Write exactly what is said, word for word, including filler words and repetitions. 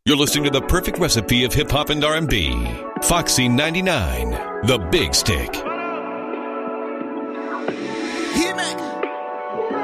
You're listening to the perfect recipe of hip-hop and R and B. Foxy ninety-nine, The Big Stick. Hit me.